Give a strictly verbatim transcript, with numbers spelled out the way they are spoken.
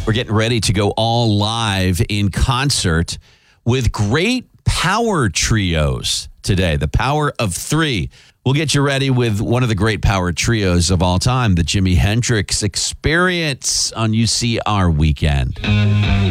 We're getting ready to go all live in concert with great power trios today. The Power of Three. We'll get you ready with one of the great power trios of all time, the Jimi Hendrix Experience on U C R Weekend.